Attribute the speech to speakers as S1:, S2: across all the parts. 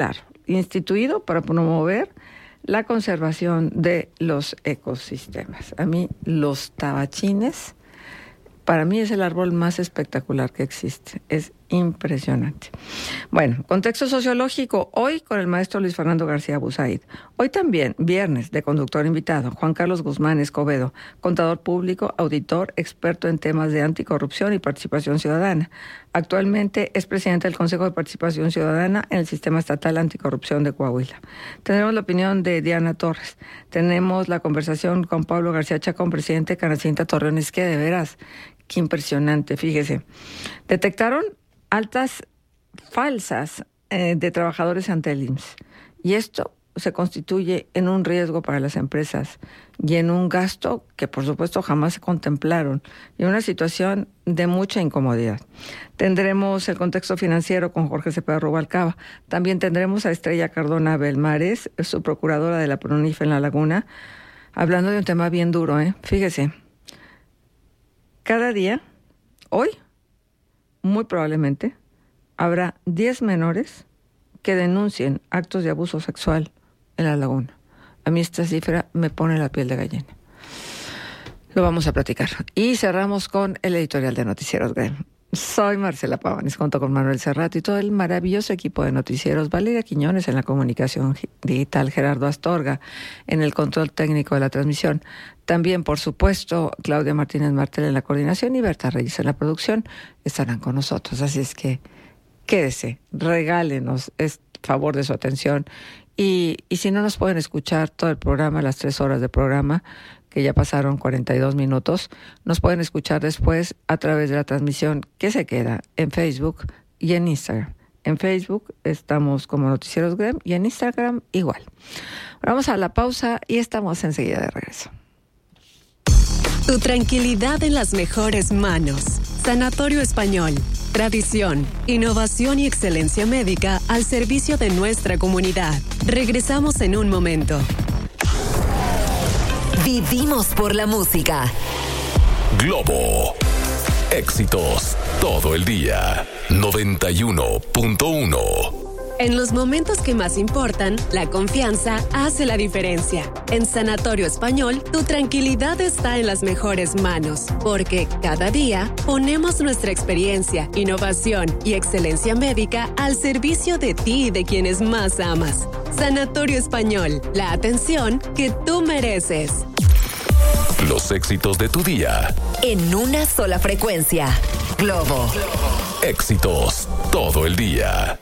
S1: claro, instituido para promover la conservación de los ecosistemas. A mí los tabachines, para mí es el árbol más espectacular que existe. Es impresionante. Bueno, contexto sociológico, hoy con el maestro Luis Fernando García Busaid. Hoy también, viernes, de conductor invitado, Juan Carlos Guzmán Escobedo, contador público, auditor, experto en temas de anticorrupción y participación ciudadana. Actualmente es presidente del Consejo de Participación Ciudadana en el Sistema Estatal Anticorrupción de Coahuila. Tendremos la opinión de Diana Torres. Tenemos la conversación con Pablo García Chacón, presidente de Canacintra Torreón. Es que de veras, qué impresionante, fíjese. Detectaron altas falsas de trabajadores ante el IMSS. Y esto se constituye en un riesgo para las empresas y en un gasto que, por supuesto, jamás se contemplaron y una situación de mucha incomodidad. Tendremos el contexto financiero con Jorge Cepeda Rubalcaba. También tendremos a Estrella Cardona Belmares, su procuradora de la PRONIF en La Laguna, hablando de un tema bien duro, Fíjese, cada día, hoy, muy probablemente, habrá 10 menores que denuncien actos de abuso sexual en La Laguna. A mí esta cifra me pone la piel de gallina. Lo vamos a platicar. Y cerramos con el editorial de Noticieros GREM. Soy Marcela Pavanes, junto con Manuel Serrato y todo el maravilloso equipo de noticieros. Valeria Quiñones en la comunicación digital, Gerardo Astorga en el control técnico de la transmisión. También, por supuesto, Claudia Martínez Martel en la coordinación y Berta Reyes en la producción estarán con nosotros. Así es que quédese, regálenos favor de su atención. Y si no nos pueden escuchar todo el programa, las 3 horas de programa, que ya pasaron 42 minutos, nos pueden escuchar después a través de la transmisión que se queda en Facebook y en Instagram. En Facebook estamos como Noticieros GREM y en Instagram igual. Vamos a la pausa y estamos enseguida de regreso.
S2: Tu tranquilidad en las mejores manos. Sanatorio Español. Tradición, innovación y excelencia médica al servicio de nuestra comunidad. Regresamos en un momento.
S3: Vivimos por la música.
S4: Globo. Éxitos todo el día. 91.1.
S2: En los momentos que más importan, la confianza hace la diferencia. En Sanatorio Español, tu tranquilidad está en las mejores manos, porque cada día ponemos nuestra experiencia, innovación y excelencia médica al servicio de ti y de quienes más amas. Sanatorio Español, la atención que tú mereces.
S4: Los éxitos de tu día.
S3: En una sola frecuencia. Globo.
S4: Éxitos todo el día.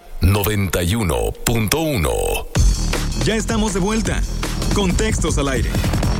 S4: 91.1.
S5: Ya estamos de vuelta. Contextos al aire.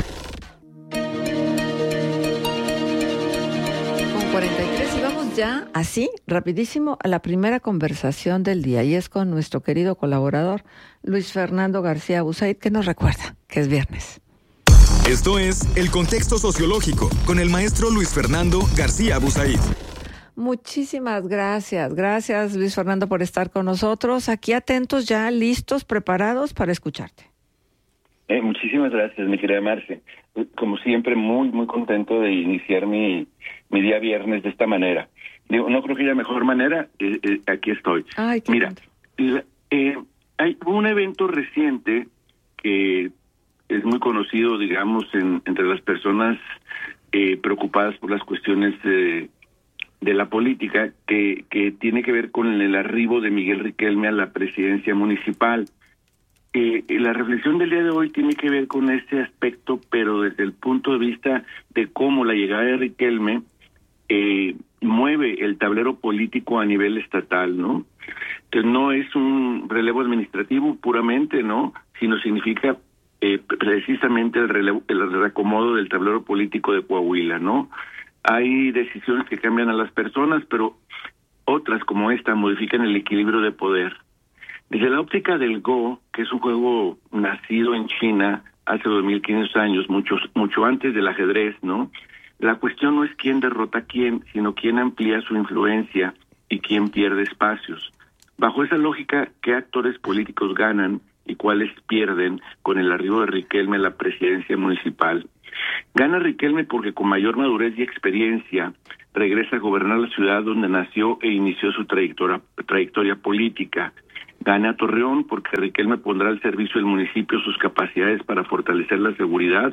S1: Con 43 y vamos ya, así, rapidísimo, a la primera conversación del día. Y es con nuestro querido colaborador, Luis Fernando García Busaid, que nos recuerda que es viernes.
S5: Esto es El Contexto Sociológico con el maestro Luis Fernando García Busaid.
S1: Muchísimas gracias. Gracias, Luis Fernando, por estar con nosotros. Aquí atentos ya, listos, preparados para escucharte.
S6: Muchísimas gracias, mi querida Marce. Como siempre, muy, muy contento de iniciar mi día viernes de esta manera. Digo, no creo que haya mejor manera. Aquí estoy.
S1: Ay, qué
S6: Mira, hay un evento reciente que es muy conocido, digamos, entre las personas preocupadas por las cuestiones de la política, que tiene que ver con el arribo de Miguel Riquelme a la presidencia municipal. La reflexión del día de hoy tiene que ver con ese aspecto, pero desde el punto de vista de cómo la llegada de Riquelme mueve el tablero político a nivel estatal, ¿no? Entonces no es un relevo administrativo puramente, ¿no? Sino significa precisamente el reacomodo del tablero político de Coahuila, ¿no? Hay decisiones que cambian a las personas, pero otras como esta modifican el equilibrio de poder. Desde la óptica del Go, que es un juego nacido en China hace 2500 años, mucho antes del ajedrez, ¿no? La cuestión no es quién derrota a quién, sino quién amplía su influencia y quién pierde espacios. Bajo esa lógica, ¿qué actores políticos ganan y cuáles pierden con el arribo de Riquelme a la presidencia municipal? Gana Riquelme porque con mayor madurez y experiencia regresa a gobernar la ciudad donde nació e inició su trayectoria política. Gana Torreón porque Riquelme pondrá al servicio del municipio sus capacidades para fortalecer la seguridad,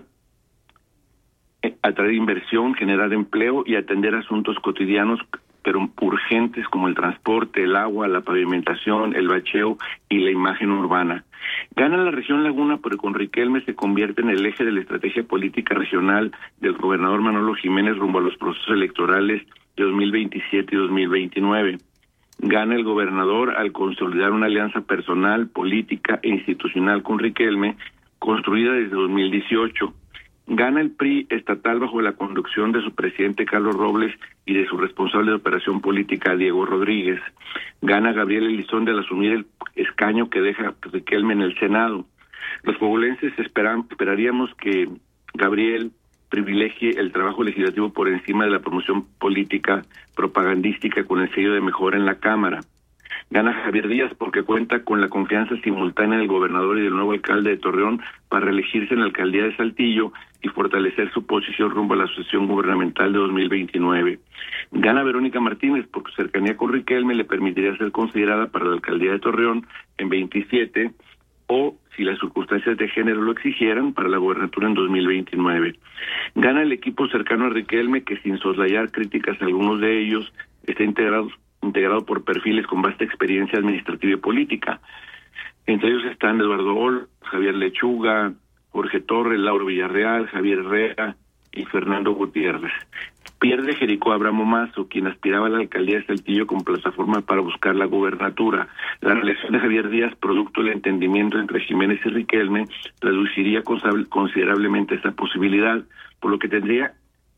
S6: atraer inversión, generar empleo y atender asuntos cotidianos pero urgentes como el transporte, el agua, la pavimentación, el bacheo y la imagen urbana. Gana la región Laguna porque con Riquelme se convierte en el eje de la estrategia política regional del gobernador Manolo Jiménez rumbo a los procesos electorales de 2027 y 2029. Gana el gobernador al consolidar una alianza personal, política e institucional con Riquelme, construida desde 2018. Gana el PRI estatal bajo la conducción de su presidente Carlos Robles y de su responsable de operación política Diego Rodríguez. Gana Gabriel Elizondo al asumir el escaño que deja Riquelme en el Senado. Los coahuilenses esperaríamos que Gabriel privilegie el trabajo legislativo por encima de la promoción política propagandística con el sello de mejora en la Cámara. Gana Javier Díaz porque cuenta con la confianza simultánea del gobernador y del nuevo alcalde de Torreón para reelegirse en la alcaldía de Saltillo y fortalecer su posición rumbo a la sucesión gubernamental de 2029. Gana Verónica Martínez porque su cercanía con Riquelme le permitiría ser considerada para la alcaldía de Torreón en 27 o, si las circunstancias de género lo exigieran, para la gobernatura en 2029. Gana el equipo cercano a Riquelme que, sin soslayar críticas a algunos de ellos, está integrado por perfiles con vasta experiencia administrativa y política. Entre ellos están Eduardo Ol, Javier Lechuga, Jorge Torres, Lauro Villarreal, Javier Herrera y Fernando Gutiérrez. Pierde Jericó Abramo Mazo, quien aspiraba a la alcaldía de Saltillo como plataforma para buscar la gubernatura. La reelección de Javier Díaz, producto del entendimiento entre Jiménez y Riquelme, reduciría considerablemente esa posibilidad, por lo que tendría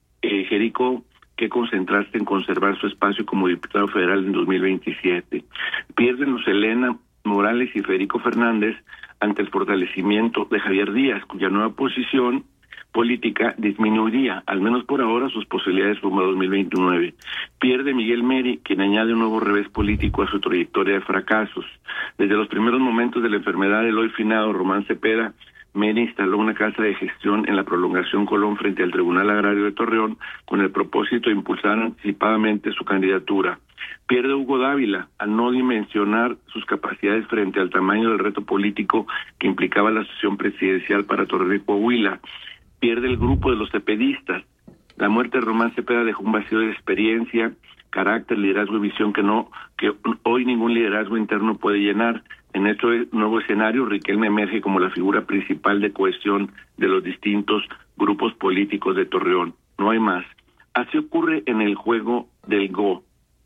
S6: Jericó que concentrarse en conservar su espacio como diputado federal en 2027. Pierden Luz Helena Morales y Federico Fernández ante el fortalecimiento de Javier Díaz, cuya nueva posición política disminuiría, al menos por ahora, sus posibilidades rumbo a 2029. Pierde Miguel Meri, quien añade un nuevo revés político a su trayectoria de fracasos. Desde los primeros momentos de la enfermedad del hoy finado Román Cepeda, Meri instaló una casa de gestión en la prolongación Colón frente al Tribunal Agrario de Torreón con el propósito de impulsar anticipadamente su candidatura. Pierde Hugo Dávila al no dimensionar sus capacidades frente al tamaño del reto político que implicaba la sucesión presidencial para Torreón y Coahuila. Pierde el grupo de los cepedistas. La muerte de Román Cepeda dejó un vacío de experiencia, carácter, liderazgo y visión que hoy ningún liderazgo interno puede llenar. En este nuevo escenario, Riquelme emerge como la figura principal de cohesión de los distintos grupos políticos de Torreón. No hay más. Así ocurre en el juego del Go.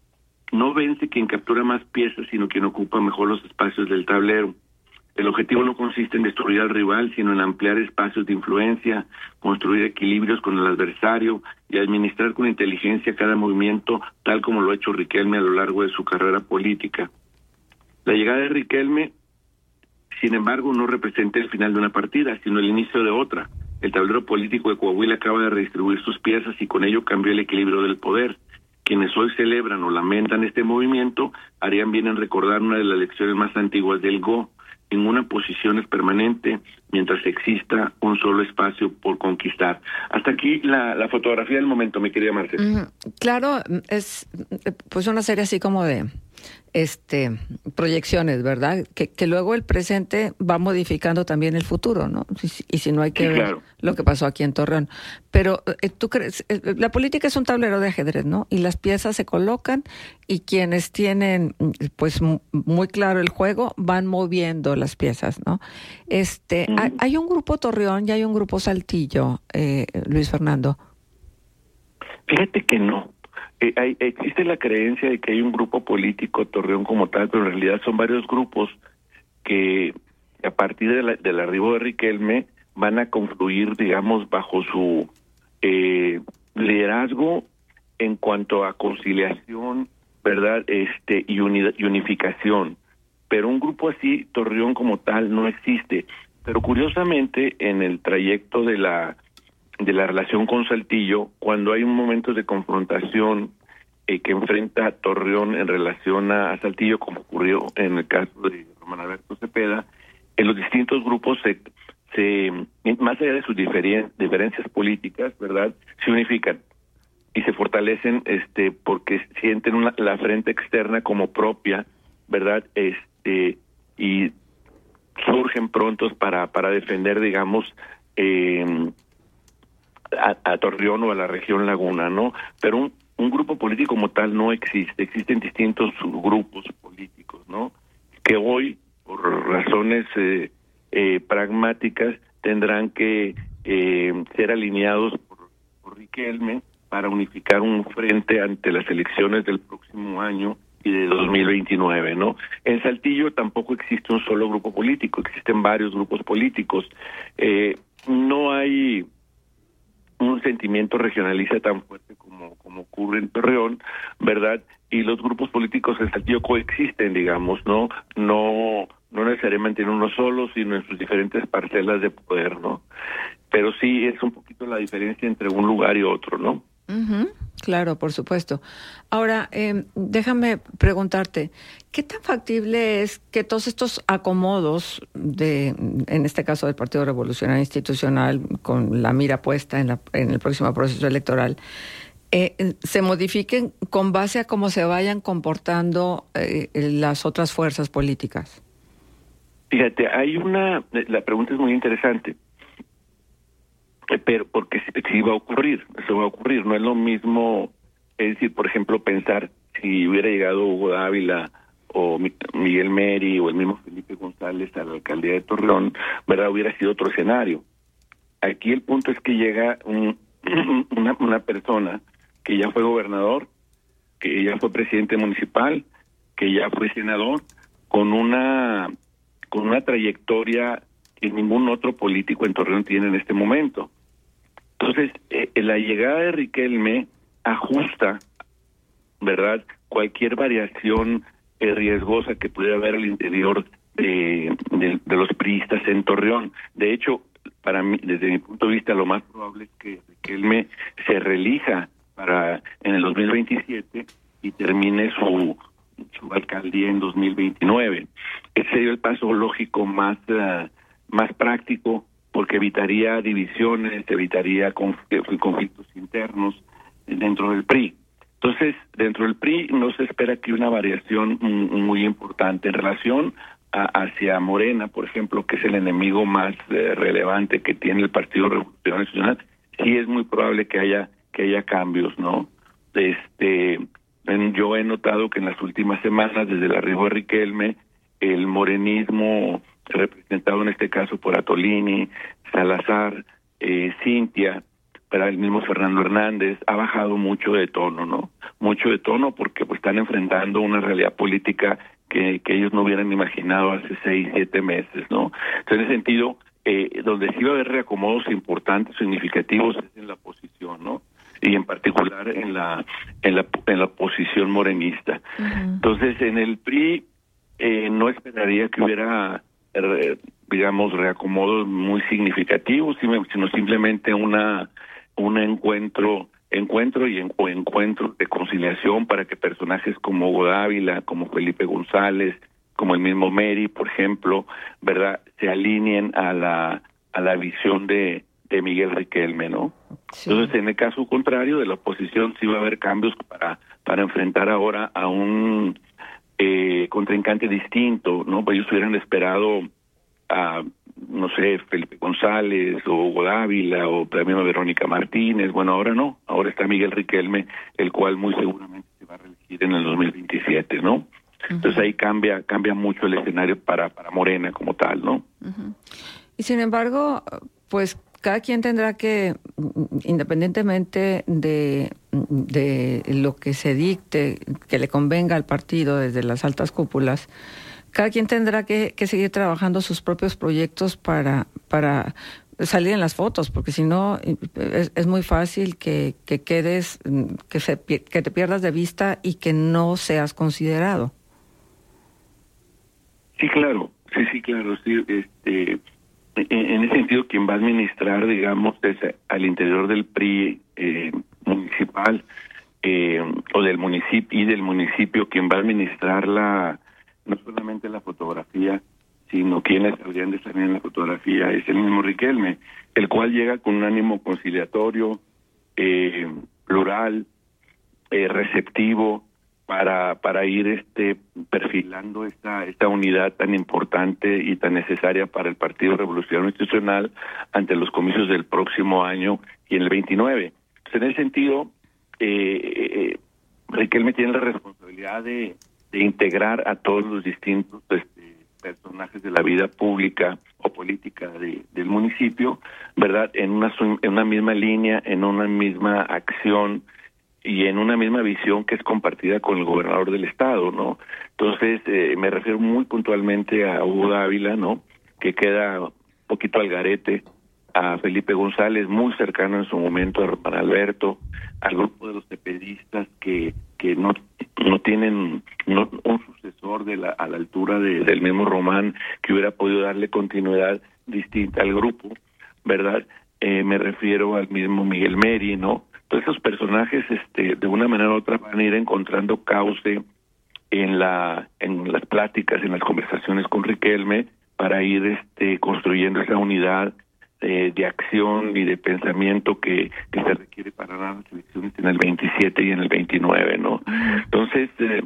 S6: No vence quien captura más piezas, sino quien ocupa mejor los espacios del tablero. El objetivo no consiste en destruir al rival, sino en ampliar espacios de influencia, construir equilibrios con el adversario y administrar con inteligencia cada movimiento, tal como lo ha hecho Riquelme a lo largo de su carrera política. La llegada de Riquelme, sin embargo, no representa el final de una partida, sino el inicio de otra. El tablero político de Coahuila acaba de redistribuir sus piezas y con ello cambió el equilibrio del poder. Quienes hoy celebran o lamentan este movimiento harían bien en recordar una de las lecciones más antiguas del Go. Ninguna posición es permanente mientras exista un solo espacio por conquistar. Hasta aquí la fotografía del momento, mi querida Marce.
S1: Claro, es pues una serie así como de proyecciones, ¿verdad? Que luego el presente va modificando también el futuro, ¿no? Y si no hay que ver lo que pasó aquí en Torreón. Pero tú crees, la política es un tablero de ajedrez, ¿no? Y las piezas se colocan y quienes tienen pues muy claro el juego van moviendo las piezas, ¿no? Hay un grupo Torreón y hay un grupo Saltillo, Luis Fernando.
S6: Fíjate que no. Existe la creencia de que hay un grupo político Torreón como tal, pero en realidad son varios grupos que a partir del arribo de Riquelme van a confluir, digamos, bajo su liderazgo en cuanto a conciliación, ¿verdad? Y unificación. Pero un grupo así, Torreón como tal, no existe. Pero curiosamente, en el trayecto de la relación con Saltillo, cuando hay un momento de confrontación que enfrenta a Torreón en relación a Saltillo, como ocurrió en el caso de Román Alberto Cepeda, en los distintos grupos se más allá de sus diferencias políticas, ¿verdad?, se unifican y se fortalecen porque sienten la frente externa como propia, ¿verdad?, y surgen prontos para defender, digamos, a Torreón o a la región Laguna, ¿no? Pero un grupo político como tal no existe. Existen distintos grupos políticos, ¿no? Que hoy, por razones pragmáticas, tendrán que ser alineados por Riquelme para unificar un frente ante las elecciones del próximo año y de 2029, ¿no? En Saltillo tampoco existe un solo grupo político, existen varios grupos políticos. No hay un sentimiento regionalista tan fuerte como ocurre en Torreón, ¿verdad? Y los grupos políticos en Saltillo coexisten, digamos, no necesariamente en uno solo, sino en sus diferentes parcelas de poder, ¿no? Pero sí es un poquito la diferencia entre un lugar y otro, ¿no?
S1: Claro, por supuesto. Ahora, déjame preguntarte, ¿qué tan factible es que todos estos acomodos en este caso del Partido Revolucionario Institucional, con la mira puesta en el próximo proceso electoral, se modifiquen con base a cómo se vayan comportando las otras fuerzas políticas?
S6: Fíjate, la pregunta es muy interesante. Pero porque sí va a ocurrir, eso va a ocurrir. No es lo mismo, es decir, por ejemplo, pensar si hubiera llegado Hugo Dávila o Miguel Meri o el mismo Felipe González a la alcaldía de Torreón, ¿verdad? Hubiera sido otro escenario. Aquí el punto es que llega una persona que ya fue gobernador, que ya fue presidente municipal, que ya fue senador, con una trayectoria que ningún otro político en Torreón tiene en este momento. Entonces, la llegada de Riquelme ajusta, ¿verdad?, cualquier variación riesgosa que pudiera haber al interior de los priistas en Torreón. De hecho, para mí, desde mi punto de vista, lo más probable es que Riquelme se reelija en el 2027 y termine su alcaldía en 2029. Ese sería el paso lógico más práctico, porque evitaría divisiones, evitaría conflictos internos dentro del PRI. Entonces, dentro del PRI no se espera que una variación muy importante en relación hacia Morena, por ejemplo, que es el enemigo más relevante que tiene el Partido Revolucionario Institucional. Sí es muy probable que haya cambios, ¿no? Yo he notado que en las últimas semanas, desde el arribo de Riquelme, el morenismo, representado en este caso por Atolini, Salazar, Cintia, para el mismo Fernando Hernández, ha bajado mucho de tono, ¿no? Mucho de tono porque pues están enfrentando una realidad política que ellos no hubieran imaginado hace 6, 7 meses, ¿no? Entonces, en ese sentido, donde sí va a haber reacomodos importantes, significativos, es en la oposición, ¿no? Y en particular en la posición morenista. Uh-huh. Entonces, en el PRI no esperaría que hubiera digamos, reacomodos muy significativos, sino simplemente un encuentro de conciliación para que personajes como Hugo Dávila, como Felipe González, como el mismo Meri, por ejemplo, ¿verdad?, se alineen a la visión de Miguel Riquelme, ¿no? Sí. Entonces, en el caso contrario de la oposición, sí va a haber cambios para enfrentar ahora a un contrincante distinto, ¿no? Pues ellos hubieran esperado a, no sé, Felipe González o Hugo Dávila o también Verónica Martínez. Bueno, ahora no, ahora está Miguel Riquelme, el cual muy seguramente se va a reelegir en el 2027, ¿no? Uh-huh. Entonces ahí cambia mucho el escenario para Morena como tal, ¿no?
S1: Uh-huh. Y sin embargo, pues cada quien tendrá que, independientemente de lo que se dicte, que le convenga al partido desde las altas cúpulas, cada quien tendrá que seguir trabajando sus propios proyectos para salir en las fotos, porque si no es muy fácil que quedes, que te pierdas de vista y que no seas considerado.
S6: Sí, claro, sí. En ese sentido, quien va a administrar, digamos, al interior del PRI municipal o del municipio, quien va a administrar no solamente la fotografía, sino quienes habrían de salir en la fotografía, es el mismo Riquelme, el cual llega con un ánimo conciliatorio, plural, receptivo, para ir perfilando esta unidad tan importante y tan necesaria para el Partido Revolucionario Institucional ante los comicios del próximo año y en el 29. Entonces, en ese sentido, Riquelme tiene la responsabilidad de integrar a todos los distintos personajes de la vida pública o política del municipio, ¿verdad? En una misma línea, en una misma acción y en una misma visión que es compartida con el gobernador del estado, ¿no? Entonces, me refiero muy puntualmente a Hugo Dávila, ¿no? Que queda un poquito al garete, a Felipe González, muy cercano en su momento a Román Alberto, al grupo de los cepedistas que no tienen un sucesor a la altura del mismo Román que hubiera podido darle continuidad distinta al grupo, ¿verdad? Me refiero al mismo Miguel Meri, ¿no? Todos esos personajes, de una manera u otra, van a ir encontrando cauce en las pláticas, en las conversaciones con Riquelme, para ir construyendo esa unidad de acción y de pensamiento que se requiere para las elecciones en el 27 y en el 29, ¿no? Entonces,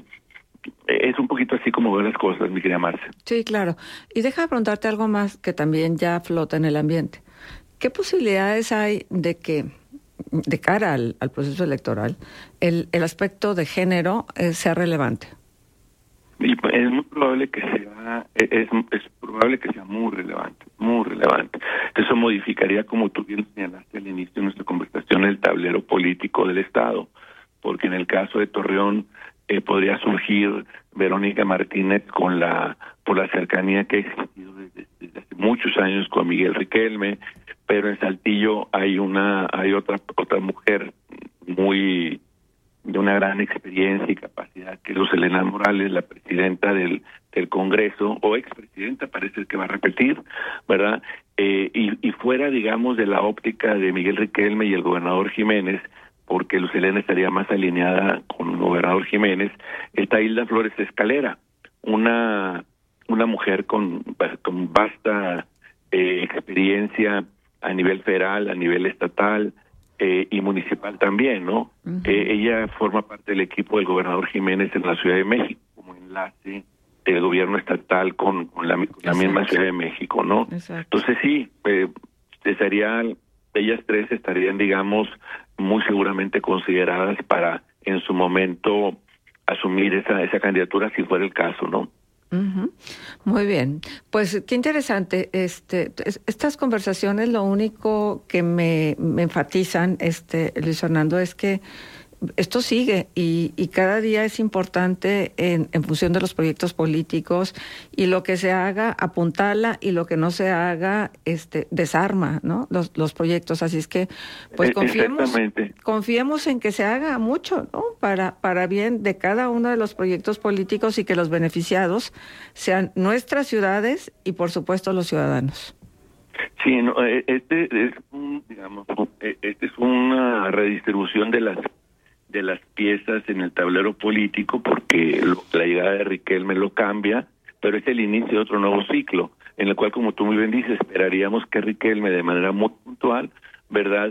S6: es un poquito así como veo las cosas, mi querida Marce.
S1: Sí, claro. Y deja preguntarte algo más que también ya flota en el ambiente. ¿Qué posibilidades hay de que, de cara al proceso electoral, el aspecto de género sea relevante?
S6: Y es muy probable que sea, es probable que sea muy relevante, muy relevante. Eso modificaría, como tú bien señalaste al inicio de nuestra conversación, el tablero político del Estado, porque en el caso de Torreón podría surgir Verónica Martínez por la cercanía que ha existido desde hace muchos años con Miguel Riquelme, pero en Saltillo hay otra mujer muy de una gran experiencia y capacidad, que es Elena Morales, la presidenta del Congreso, o expresidenta, parece que va a repetir, ¿verdad? Y fuera, digamos, de la óptica de Miguel Riquelme y el gobernador Jiménez, porque Elena estaría más alineada con el gobernador Jiménez, está Hilda Flores Escalera, una mujer con vasta experiencia a nivel federal, a nivel estatal, y municipal también, ¿no? Uh-huh. Ella forma parte del equipo del gobernador Jiménez en la Ciudad de México, como enlace del gobierno estatal con la misma Ciudad de México, ¿no? Exacto. Entonces sí, ellas tres estarían, digamos, muy seguramente consideradas para en su momento asumir esa candidatura si fuera el caso, ¿no?
S1: Uh-huh. Muy bien, pues qué interesante. Estas conversaciones, lo único que me enfatizan, Luis Fernando, es que esto sigue y cada día es importante en función de los proyectos políticos, y lo que se haga apuntala y lo que no se haga desarma, ¿no? Los proyectos. Así es que pues confiemos en que se haga mucho, ¿no? Para bien de cada uno de los proyectos políticos, y que los beneficiados sean nuestras ciudades y por supuesto los ciudadanos.
S6: Sí, no, es una redistribución de las piezas en el tablero político, porque la llegada de Riquelme lo cambia, pero es el inicio de otro nuevo ciclo, en el cual, como tú muy bien dices, esperaríamos que Riquelme, de manera muy puntual, ¿verdad?,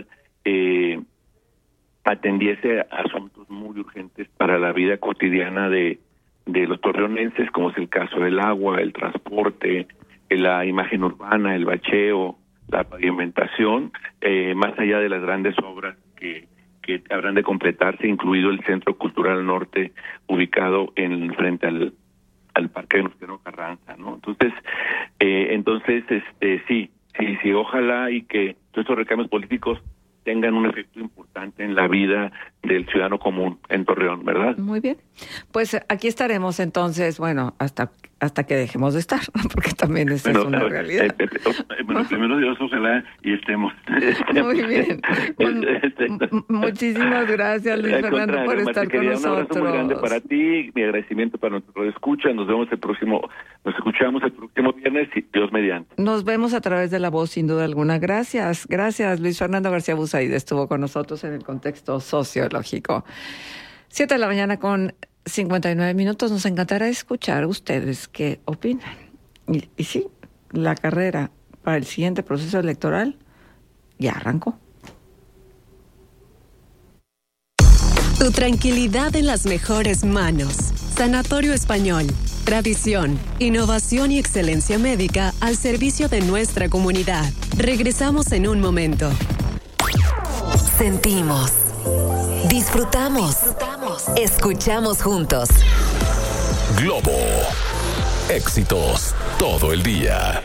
S6: atendiese a asuntos muy urgentes para la vida cotidiana de los torreonenses, como es el caso del agua, el transporte, la imagen urbana, el bacheo, la pavimentación, más allá de las grandes obras que habrán de completarse, incluido el Centro Cultural Norte, ubicado frente al Parque Venustiano Carranza, ¿no? Entonces, sí, ojalá y que todos estos recambios políticos tengan un efecto importante en la vida del ciudadano común en Torreón, ¿verdad?
S1: Muy bien. Pues aquí estaremos entonces, bueno, hasta que dejemos de estar, porque también esa es una realidad.
S6: Primero Dios, ojalá y estemos.
S1: Muy bien. Muchísimas gracias, Luis Fernando, por estar con nosotros.
S6: Un abrazo muy grande para ti, mi agradecimiento para nuestro escucha. Nos escuchamos el próximo viernes, Dios mediante.
S1: Nos vemos a través de la voz, sin duda alguna. Gracias, Luis Fernando García Busaide estuvo con nosotros en el contexto sociológico. 7:59 a.m. Nos encantará escuchar ustedes qué opinan. Y sí, la carrera para el siguiente proceso electoral ya arrancó.
S2: Tu Tu tranquilidad en las mejores manos. Sanatorio Español. Tradición, innovación y excelencia médica al servicio de nuestra comunidad. Regresamos en un momento.
S3: Sentimos, disfrutamos, escuchamos juntos.
S4: Globo. Éxitos todo el día.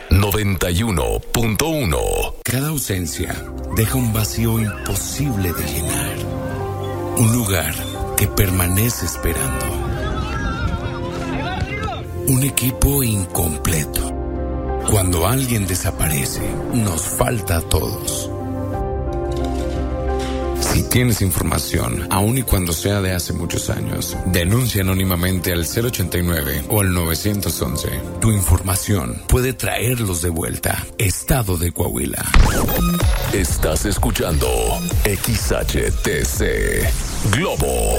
S4: 91.1.
S7: Cada ausencia deja un vacío imposible de llenar. Un lugar que permanece esperando. Un equipo incompleto. Cuando alguien desaparece, nos falta a todos. Si tienes información, aun y cuando sea de hace muchos años, denuncia anónimamente al 089 o al 911. Tu información puede traerlos de vuelta. Estado de Coahuila.
S4: Estás escuchando XHTC Globo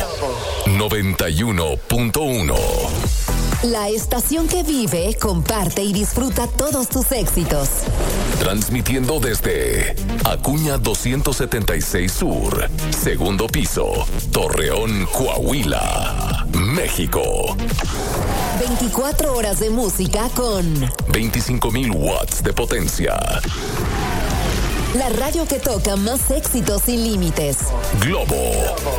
S4: 91.1.
S3: La estación que vive, comparte y disfruta todos tus éxitos.
S4: Transmitiendo desde Acuña 276 Sur, segundo piso, Torreón, Coahuila, México.
S3: 24 horas de música con
S4: 25,000 watts de potencia.
S3: la radio que toca más éxitos sin límites.
S4: Globo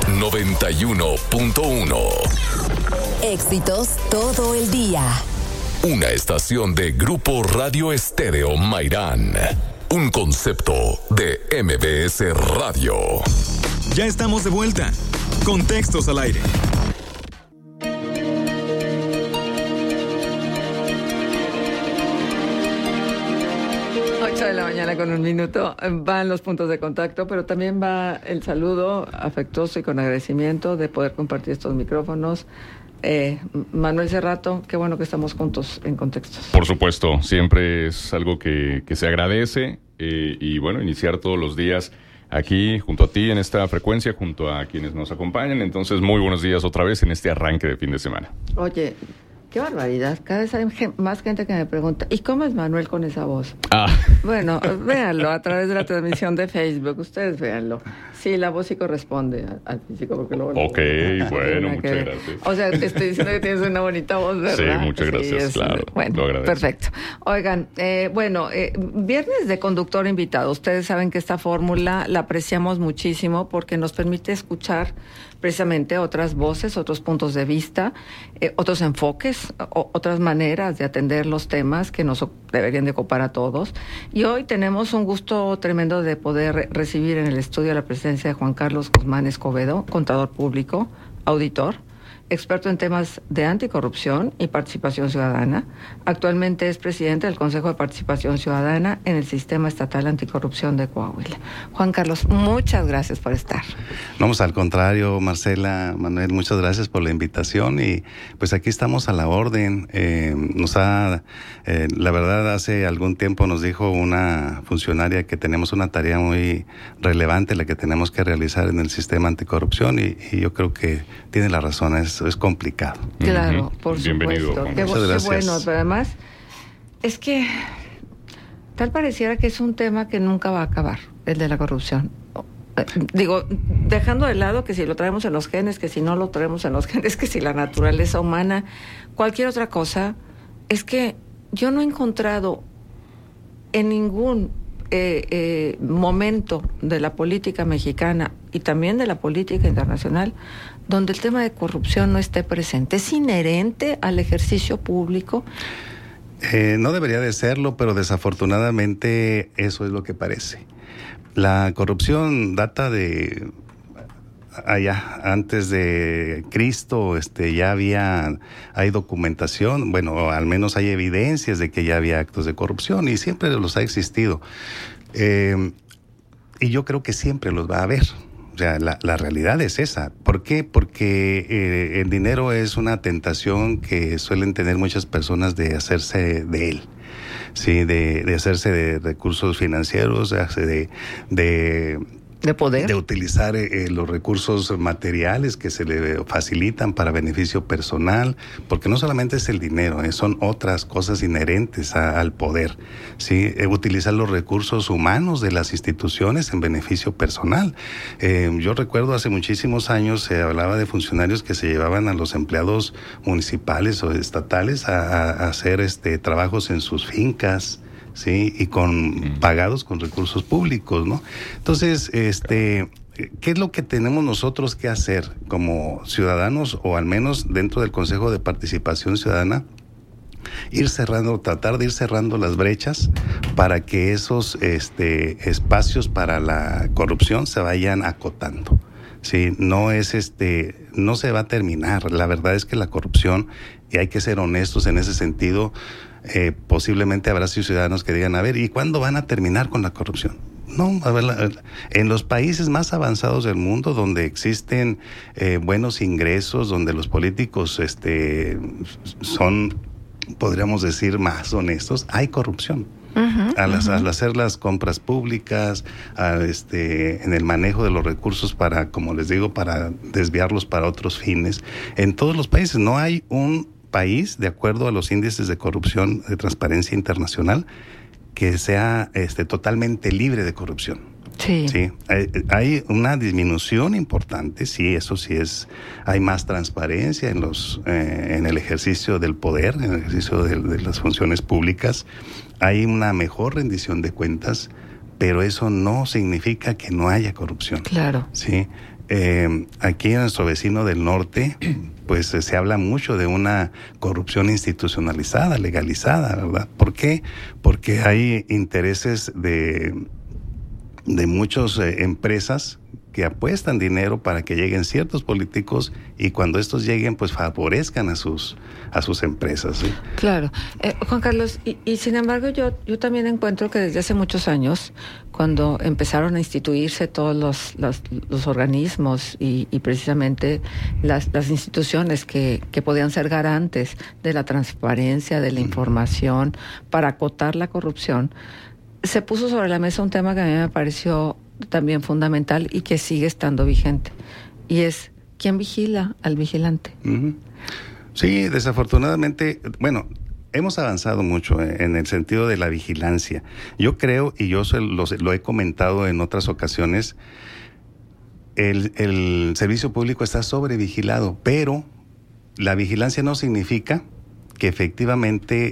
S4: 91.1.
S3: Éxitos todo el día.
S4: Una estación de Grupo Radio Estéreo Mairán. Un concepto de MBS Radio.
S5: Ya estamos de vuelta. Contextos al aire.
S1: De la mañana con un minuto van los puntos de contacto, pero también va el saludo afectuoso y con agradecimiento de poder compartir estos micrófonos. Manuel Cerrato, qué bueno que estamos juntos en Contextos.
S8: Por supuesto, siempre es algo que se agradece y bueno, iniciar todos los días aquí junto a ti en esta frecuencia, junto a quienes nos acompañan. Entonces, muy buenos días otra vez en este arranque de fin de semana.
S1: Oye, qué barbaridad. Cada vez hay más gente que me pregunta, ¿y cómo es Manuel con esa voz? Bueno, véanlo a través de la transmisión de Facebook. Ustedes véanlo. Sí, la voz sí corresponde al físico. Porque luego
S8: bueno, muchas gracias.
S1: O sea, te estoy diciendo que tienes una bonita voz, ¿verdad?
S8: Sí, muchas gracias, claro.
S1: Bueno,
S8: lo agradezco.
S1: Perfecto. Oigan, viernes de conductor invitado. Ustedes saben que esta fórmula la apreciamos muchísimo porque nos permite escuchar precisamente otras voces, otros puntos de vista, otros enfoques, otras maneras de atender los temas que nos deberían de ocupar a todos. Y hoy tenemos un gusto tremendo de poder recibir en el estudio la presencia de Juan Carlos Guzmán Escobedo, contador público, auditor, experto en temas de anticorrupción y participación ciudadana. Actualmente es presidente del Consejo de Participación Ciudadana en el Sistema Estatal Anticorrupción de Coahuila. Juan Carlos, muchas gracias por estar.
S9: Vamos, al contrario, Marcela, Manuel, muchas gracias por la invitación y pues aquí estamos a la orden. La verdad, hace algún tiempo nos dijo una funcionaria que tenemos una tarea muy relevante, la que tenemos que realizar en el sistema anticorrupción y yo creo que tiene la razón, es complicado.
S1: Claro, por
S8: Bienvenido,
S1: supuesto.
S9: Qué
S1: bueno, pero además es que tal pareciera que es un tema que nunca va a acabar, el de la corrupción. Digo, dejando de lado que si lo traemos en los genes, que si no lo traemos en los genes, que si la naturaleza humana, cualquier otra cosa, es que yo no he encontrado en ningún momento de la política mexicana y también de la política internacional donde el tema de corrupción no esté presente. ¿Es inherente al ejercicio público?
S9: No debería de serlo, pero desafortunadamente eso es lo que parece. La corrupción data de allá, antes de Cristo, ya hay documentación, bueno, al menos hay evidencias de que ya había actos de corrupción y siempre los ha existido. Y yo creo que siempre los va a haber. O sea, la realidad es esa. ¿Por qué? Porque el dinero es una tentación que suelen tener muchas personas de hacerse de él. Sí, de hacerse de recursos financieros, de
S1: de poder,
S9: de utilizar los recursos materiales que se le facilitan para beneficio personal, porque no solamente es el dinero, son otras cosas inherentes al poder, ¿sí? Utilizar los recursos humanos de las instituciones en beneficio personal. Yo recuerdo hace muchísimos años se hablaba de funcionarios que se llevaban a los empleados municipales o estatales a hacer trabajos en sus fincas, sí, y pagados con recursos públicos, ¿no? Entonces, ¿qué es lo que tenemos nosotros que hacer como ciudadanos, o al menos dentro del Consejo de Participación Ciudadana? Tratar de ir cerrando las brechas para que esos espacios para la corrupción se vayan acotando. Sí, no se va a terminar. La verdad es que la corrupción, y hay que ser honestos en ese sentido, posiblemente habrá ciudadanos que digan, a ver, ¿y cuándo van a terminar con la corrupción? No, a ver, en los países más avanzados del mundo, donde existen buenos ingresos, donde los políticos son, podríamos decir, más honestos, hay corrupción. Al hacer las compras públicas, en el manejo de los recursos para, como les digo, para desviarlos para otros fines. En todos los países no hay un país, de acuerdo a los índices de corrupción de Transparencia Internacional, que sea totalmente libre de corrupción.
S1: Sí.
S9: Sí, hay una disminución importante, sí, eso sí es, hay más transparencia en el ejercicio del poder, en el ejercicio de las funciones públicas, hay una mejor rendición de cuentas, pero eso no significa que no haya corrupción.
S1: Claro.
S9: Sí. Aquí en nuestro vecino del norte, pues se habla mucho de una corrupción institucionalizada, legalizada, ¿verdad? ¿Por qué? Porque hay intereses de muchas empresas que apuestan dinero para que lleguen ciertos políticos, y cuando estos lleguen, pues favorezcan a sus empresas, ¿sí?
S1: Claro. Juan Carlos, y sin embargo yo también encuentro que desde hace muchos años, cuando empezaron a instituirse todos los organismos y precisamente las instituciones que podían ser garantes de la transparencia, de la información, para acotar la corrupción, se puso sobre la mesa un tema que a mí me pareció también fundamental y que sigue estando vigente, y es ¿quién vigila al vigilante?
S9: Sí, desafortunadamente, bueno, hemos avanzado mucho en el sentido de la vigilancia. Yo creo, y yo lo he comentado en otras ocasiones, el servicio público está sobrevigilado, pero la vigilancia no significa que efectivamente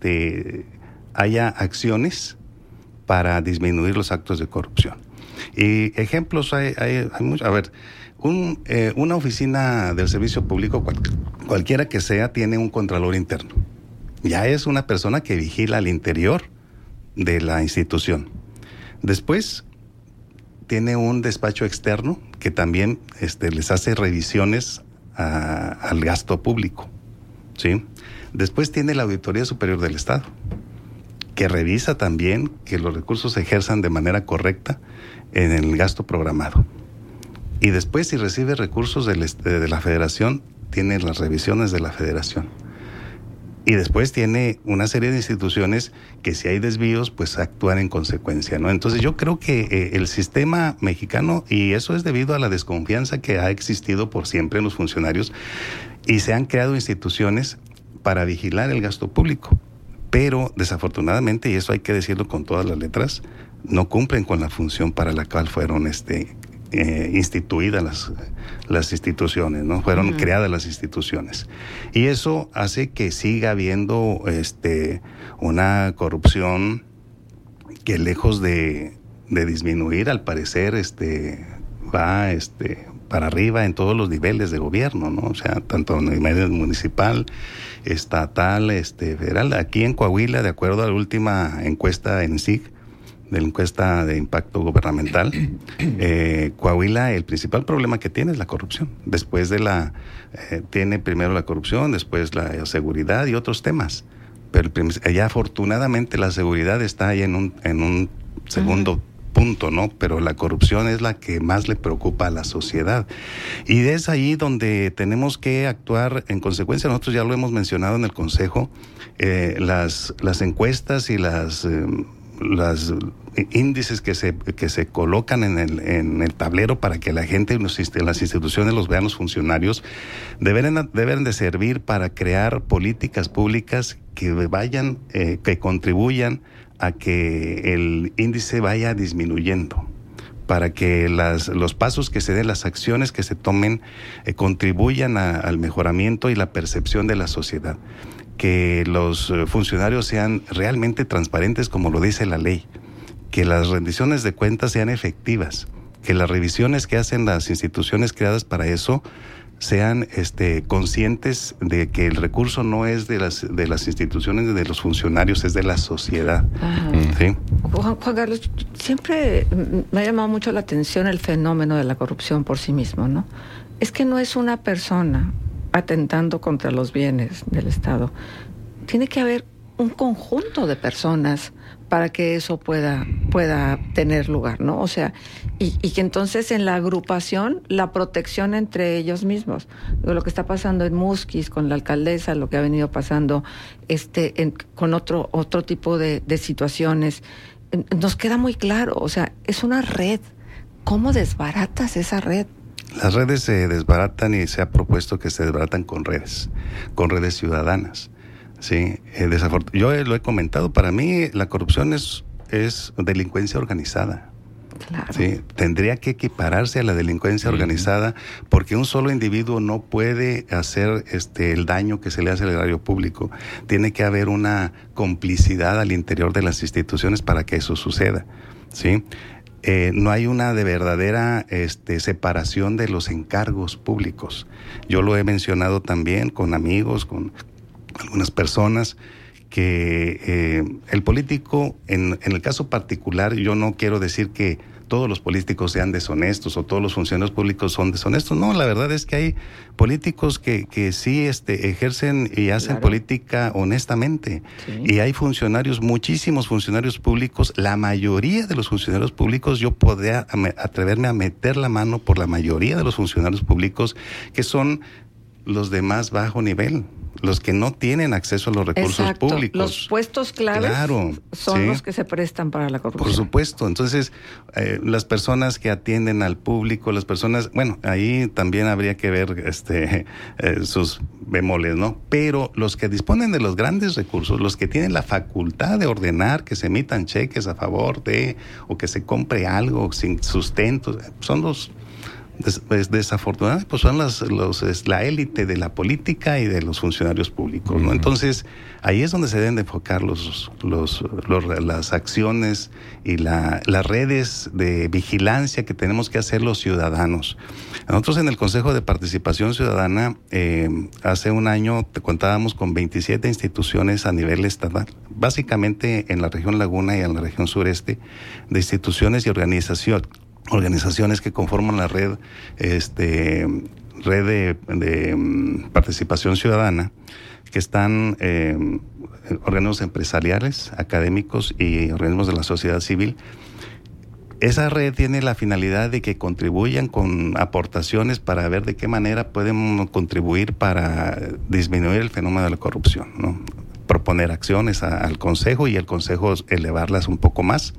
S9: haya acciones para disminuir los actos de corrupción. Y ejemplos hay muchos. A ver, una oficina del servicio público, cualquiera que sea, tiene un contralor interno. Ya es una persona que vigila al interior de la institución. Después tiene un despacho externo que también les hace revisiones al gasto público, ¿sí? Después tiene la Auditoría Superior del Estado, que revisa también que los recursos se ejerzan de manera correcta en el gasto programado. Y después, si recibe recursos de la Federación, tiene las revisiones de la Federación. Y después tiene una serie de instituciones que, si hay desvíos, pues actúan en consecuencia, ¿no? Entonces yo creo que el sistema mexicano, y eso es debido a la desconfianza que ha existido por siempre en los funcionarios, y se han creado instituciones para vigilar el gasto público. Pero desafortunadamente, y eso hay que decirlo con todas las letras, no cumplen con la función para la cual fueron instituidas las instituciones, ¿no? Fueron creadas las instituciones. Y eso hace que siga habiendo una corrupción que, lejos de disminuir, al parecer va para arriba en todos los niveles de gobierno, ¿no? O sea, tanto en el nivel municipal, estatal, federal. Aquí en Coahuila, de acuerdo a la última encuesta en SIG, de la encuesta de impacto gubernamental, Coahuila, el principal problema que tiene es la corrupción. Después tiene primero la corrupción, después la seguridad y otros temas. Pero ya afortunadamente la seguridad está ahí en un segundo punto, ¿no? Pero la corrupción es la que más le preocupa a la sociedad. Y es ahí donde tenemos que actuar en consecuencia. Nosotros ya lo hemos mencionado en el Consejo, las encuestas y los índices que se colocan en el tablero para que la gente en las instituciones los vean los funcionarios, deben de servir para crear políticas públicas que vayan, que contribuyan a que el índice vaya disminuyendo, para que los pasos que se den, las acciones que se tomen, contribuyan al mejoramiento y la percepción de la sociedad. Que los funcionarios sean realmente transparentes como lo dice la ley, que las rendiciones de cuentas sean efectivas, que las revisiones que hacen las instituciones creadas para eso sean conscientes de que el recurso no es de las instituciones, de los funcionarios, es de la sociedad. ¿Sí?
S1: Juan Carlos, siempre me ha llamado mucho la atención el fenómeno de la corrupción por sí mismo, ¿no? Es que no es una persona atentando contra los bienes del Estado. Tiene que haber un conjunto de personas para que eso pueda tener lugar, ¿no? O sea, y que entonces en la agrupación, la protección entre ellos mismos, lo que está pasando en Musquis con la alcaldesa, lo que ha venido pasando con otro tipo de situaciones, nos queda muy claro. O sea, es una red. ¿Cómo desbaratas esa red?
S9: Las redes se desbaratan y se ha propuesto que se desbaratan con redes ciudadanas. Sí, yo lo he comentado, para mí la corrupción es delincuencia organizada.
S1: Claro.
S9: Sí, tendría que equipararse a la delincuencia organizada, porque un solo individuo no puede hacer el daño que se le hace al erario público. Tiene que haber una complicidad al interior de las instituciones para que eso suceda. ¿Sí? No hay una de verdadera separación de los encargos públicos. Yo lo he mencionado también con amigos, con algunas personas, que el político, en el caso particular, yo no quiero decir que todos los políticos sean deshonestos o todos los funcionarios públicos son deshonestos. No, la verdad es que hay políticos que sí ejercen y hacen política honestamente. Sí. Y hay funcionarios, muchísimos funcionarios públicos, la mayoría de los funcionarios públicos, yo podría atreverme a meter la mano por la mayoría de los funcionarios públicos, que son los de más bajo nivel, los que no tienen acceso a los recursos públicos.
S1: Los puestos claves son los que se prestan para la corrupción.
S9: Por supuesto. Entonces, las personas que atienden al público, las personas, bueno, ahí también habría que ver sus bemoles, ¿no? Pero los que disponen de los grandes recursos, los que tienen la facultad de ordenar que se emitan cheques a favor de, o que se compre algo sin sustento, son los desafortunadamente, pues son la élite de la política y de los funcionarios públicos, ¿no? Entonces, ahí es donde se deben de enfocar las acciones y las redes de vigilancia que tenemos que hacer los ciudadanos. Nosotros en el Consejo de Participación Ciudadana, hace un año contábamos con 27 instituciones a nivel estatal, básicamente en la región Laguna y en la región sureste, de instituciones y organizaciones que conforman la red de participación ciudadana, que están organismos empresariales, académicos y organismos de la sociedad civil. Esa red tiene la finalidad de que contribuyan con aportaciones para ver de qué manera podemos contribuir para disminuir el fenómeno de la corrupción, ¿no? Proponer acciones al Consejo y el Consejo elevarlas un poco más.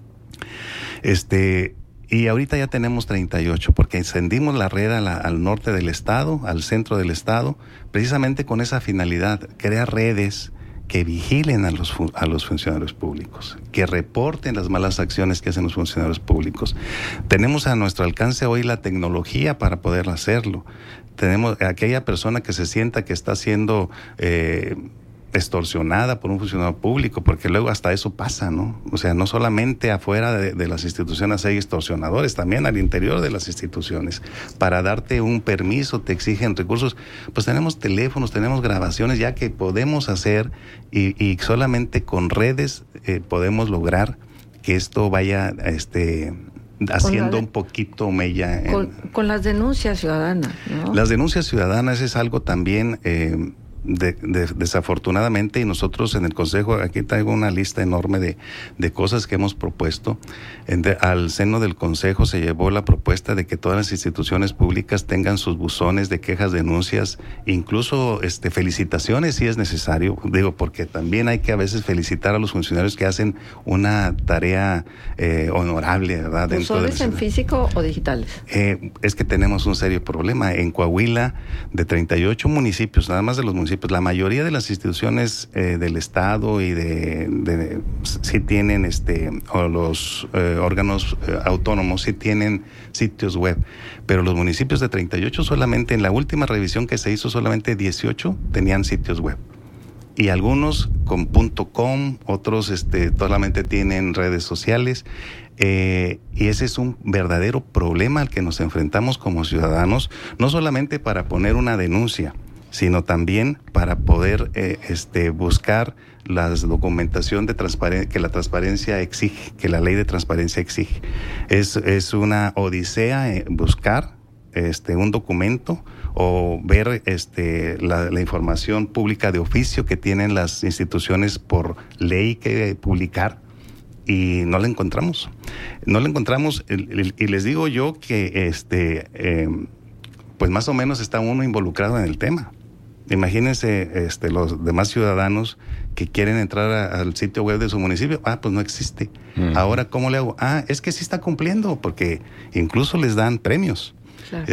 S9: Y ahorita ya tenemos 38, porque extendimos la red al norte del estado, al centro del estado, precisamente con esa finalidad, crear redes que vigilen a los funcionarios públicos, que reporten las malas acciones que hacen los funcionarios públicos. Tenemos a nuestro alcance hoy la tecnología para poder hacerlo. Tenemos a aquella persona que se sienta que está siendo extorsionada por un funcionario público, porque luego hasta eso pasa, ¿no? O sea, no solamente afuera de las instituciones hay extorsionadores, también al interior de las instituciones. Para darte un permiso te exigen recursos. Pues tenemos teléfonos, tenemos grabaciones ya que podemos hacer y solamente con redes podemos lograr que esto vaya haciendo un poquito mella.
S1: Con las denuncias ciudadanas, ¿no?
S9: Las denuncias ciudadanas es algo también desafortunadamente, y nosotros en el Consejo, aquí traigo una lista enorme de cosas que hemos propuesto. Al seno del Consejo se llevó la propuesta de que todas las instituciones públicas tengan sus buzones de quejas, denuncias, incluso felicitaciones si es necesario, porque también hay que a veces felicitar a los funcionarios que hacen una tarea honorable, ¿verdad?
S1: ¿Buzones en físico o digitales?
S9: Es que tenemos un serio problema. En Coahuila, de 38 municipios, nada más de los municipios, la mayoría de las instituciones del Estado y sí tienen, o los órganos autónomos sí tienen sitios web, pero los municipios de 38 solamente, en la última revisión que se hizo, solamente 18 tenían sitios web. Y algunos con .com, otros solamente tienen redes sociales. Y ese es un verdadero problema al que nos enfrentamos como ciudadanos, no solamente para poner una denuncia, sino también para poder buscar la documentación que la transparencia exige, que la ley de transparencia exige. Es una odisea buscar un documento o ver la información pública de oficio que tienen las instituciones por ley que publicar, y no la encontramos. Y les digo yo que pues más o menos está uno involucrado en el tema. Imagínense los demás ciudadanos que quieren entrar al sitio web de su municipio. Pues no existe. Ahora, ¿cómo le hago? Es que sí está cumpliendo, porque incluso les dan premios. Claro.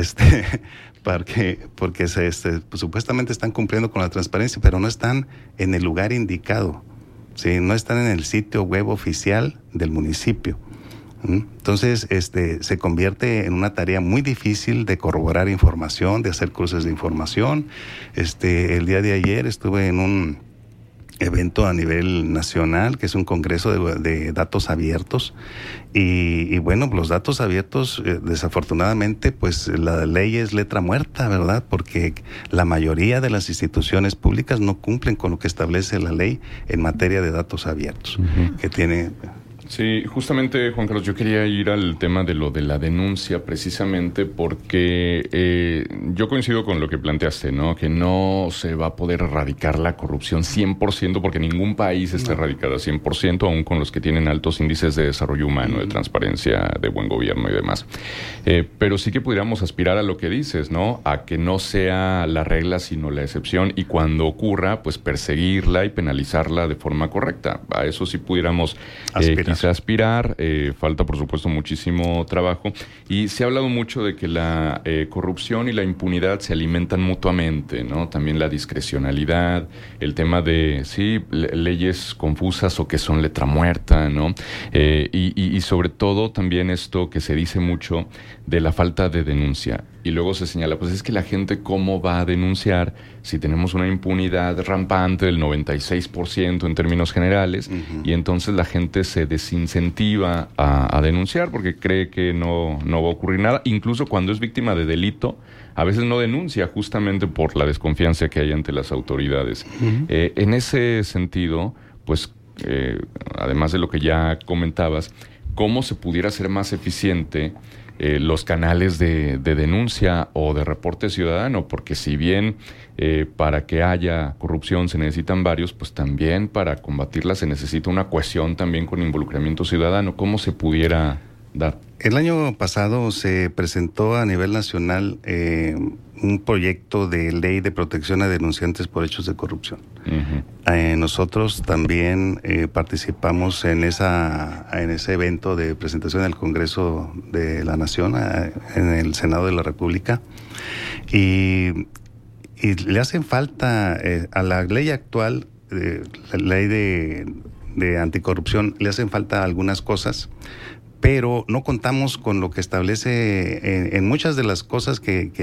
S9: Porque supuestamente están cumpliendo con la transparencia, pero no están en el lugar indicado. Sí, no están en el sitio web oficial del municipio. Entonces, se convierte en una tarea muy difícil de corroborar información, de hacer cruces de información. El día de ayer estuve en un evento a nivel nacional, que es un congreso de datos abiertos, y bueno, los datos abiertos, desafortunadamente, pues la ley es letra muerta, ¿verdad? Porque la mayoría de las instituciones públicas no cumplen con lo que establece la ley en materia de datos abiertos, que tiene...
S8: Sí, justamente, Juan Carlos, yo quería ir al tema de lo de la denuncia, precisamente porque yo coincido con lo que planteaste, ¿no? Que no se va a poder erradicar la corrupción 100%, porque ningún país está erradicada 100%, aún con los que tienen altos índices de desarrollo humano, de transparencia, de buen gobierno y demás. Pero sí que pudiéramos aspirar a lo que dices, ¿no? A que no sea la regla, sino la excepción, y cuando ocurra, pues perseguirla y penalizarla de forma correcta. A eso sí pudiéramos aspirar. Falta, por supuesto, muchísimo trabajo, y se ha hablado mucho de que la corrupción y la impunidad se alimentan mutuamente, ¿no? También la discrecionalidad, el tema de, leyes confusas o que son letra muerta, ¿no? Y sobre todo también esto que se dice mucho de la falta de denuncia. Y luego se señala, pues es que la gente, ¿cómo va a denunciar si tenemos una impunidad rampante del 96% en términos generales? Y entonces la gente se desincentiva a denunciar porque cree que no va a ocurrir nada. Incluso cuando es víctima de delito, a veces no denuncia justamente por la desconfianza que hay ante las autoridades. En ese sentido, pues, además de lo que ya comentabas, ¿cómo se pudiera hacer más eficiente los canales de denuncia o de reporte ciudadano? Porque si bien para que haya corrupción se necesitan varios, pues también para combatirla se necesita una cohesión también con involucramiento ciudadano. ¿Cómo se pudiera dar?
S9: El año pasado se presentó a nivel nacional un proyecto de ley de protección a denunciantes por hechos de corrupción. Nosotros también participamos en ese evento de presentación en el Congreso de la Nación, en el Senado de la República, y le hacen falta a la ley actual, la ley de anticorrupción, le hacen falta algunas cosas, pero no contamos con lo que establece en muchas de las cosas que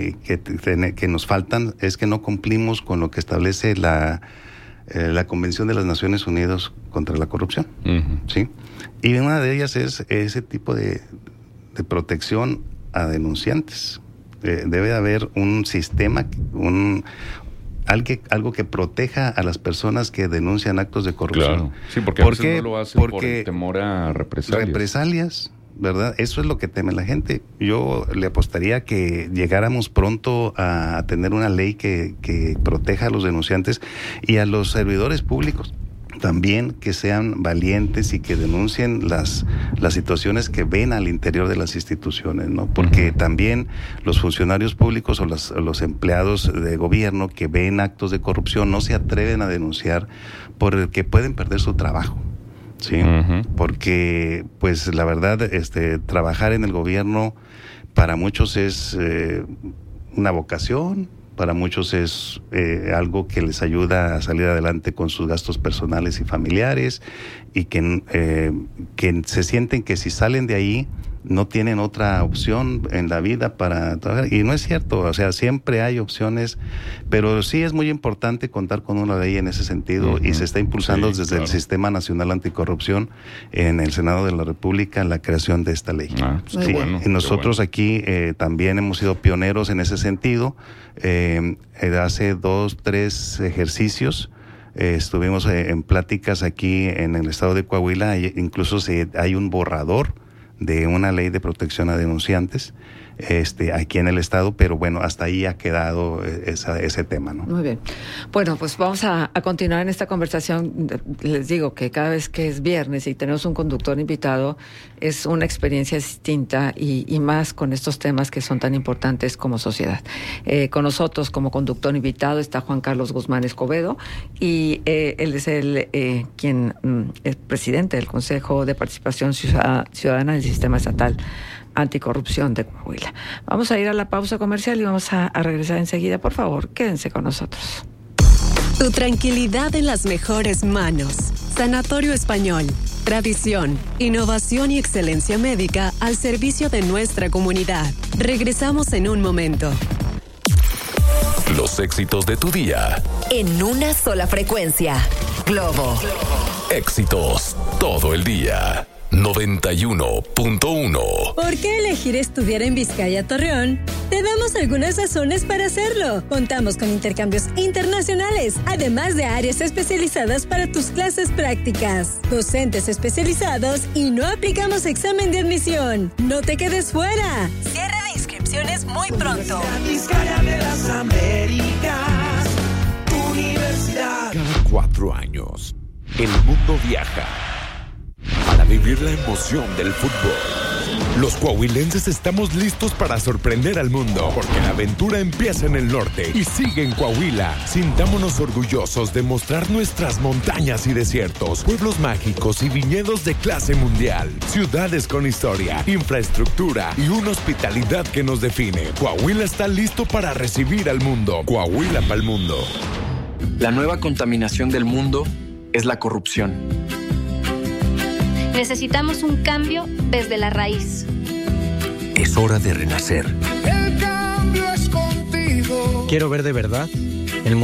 S9: nos faltan. Es que no cumplimos con lo que establece la Convención de las Naciones Unidas contra la Corrupción. ¿Sí? Y una de ellas es ese tipo de protección a denunciantes. Debe haber un sistema, algo que proteja a las personas que denuncian actos de corrupción.
S8: Claro. Sí, porque a veces no lo hacen por el temor a represalias.
S9: ¿verdad? Eso es lo que teme la gente. Yo le apostaría que llegáramos pronto a tener una ley que proteja a los denunciantes y a los servidores públicos también, que sean valientes y que denuncien las situaciones que ven al interior de las instituciones, ¿no? Porque también los funcionarios públicos o los empleados de gobierno que ven actos de corrupción no se atreven a denunciar porque pueden perder su trabajo. Sí, porque pues la verdad, trabajar en el gobierno para muchos es una vocación, para muchos es algo que les ayuda a salir adelante con sus gastos personales y familiares, y que se sienten que si salen de ahí no tienen otra opción en la vida para trabajar. Y no es cierto, o sea, siempre hay opciones, pero sí es muy importante contar con una ley en ese sentido, y se está impulsando desde el Sistema Nacional Anticorrupción en el Senado de la República la creación de esta ley. Sí. Bueno, y nosotros aquí también hemos sido pioneros en ese sentido. Hace 2-3 ejercicios estuvimos en pláticas aquí en el estado de Coahuila, incluso hay un borrador de una ley de protección a denunciantes aquí en el estado, pero bueno, hasta ahí ha quedado ese tema, ¿no?
S1: Muy bien. Bueno, pues vamos a continuar en esta conversación. Les digo que cada vez que es viernes y tenemos un conductor invitado, es una experiencia distinta y más con estos temas que son tan importantes como sociedad. Con nosotros como conductor invitado está Juan Carlos Guzmán Escobedo, y él es quien es presidente del Consejo de Participación Ciudadana del Sistema Estatal Anticorrupción de Coahuila. Vamos a ir a la pausa comercial y vamos a regresar enseguida. Por favor, quédense con nosotros.
S2: Tu tranquilidad en las mejores manos. Sanatorio Español. Tradición, innovación y excelencia médica al servicio de nuestra comunidad. Regresamos en un momento.
S4: Los éxitos de tu día.
S3: En una sola frecuencia. Globo.
S4: Éxitos todo el día. 91.1.
S10: ¿Por qué elegir estudiar en Vizcaya, Torreón? Te damos algunas razones para hacerlo. Contamos con intercambios internacionales, además de áreas especializadas para tus clases prácticas, docentes especializados y no aplicamos examen de admisión. ¡No te quedes fuera! Cierre de inscripciones muy pronto.
S11: Vizcaya de las Américas, Universidad.
S12: Cada 4 años, el mundo viaja para vivir la emoción del fútbol. Los coahuilenses estamos listos para sorprender al mundo, porque la aventura empieza en el norte y sigue en Coahuila. Sintámonos orgullosos de mostrar nuestras montañas y desiertos, pueblos mágicos y viñedos de clase mundial, ciudades con historia, infraestructura y una hospitalidad que nos define. Coahuila está listo para recibir al mundo. Coahuila para el mundo.
S13: La nueva contaminación del mundo es la corrupción.
S14: Necesitamos un cambio desde la raíz.
S15: Es hora de renacer.
S11: El cambio es contigo.
S15: Quiero ver de verdad